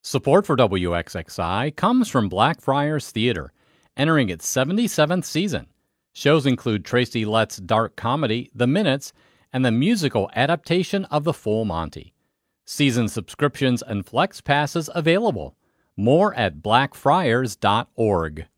Support for WXXI comes from Blackfriars Theater, entering its 77th season. Shows include Tracy Letts' dark comedy, The Minutes, and the musical adaptation of The Full Monty. Season subscriptions and flex passes available. More at blackfriars.org.